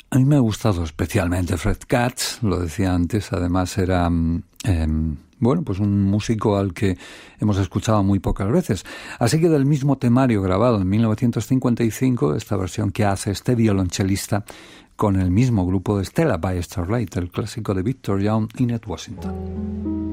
A mí me ha gustado especialmente Fred Katz, lo decía antes, además era bueno, pues un músico al que hemos escuchado muy pocas veces. Así que del mismo temario grabado en 1955, esta versión que hace este violonchelista con el mismo grupo de Stella by Starlight, el clásico de Victor Young y Ned Washington.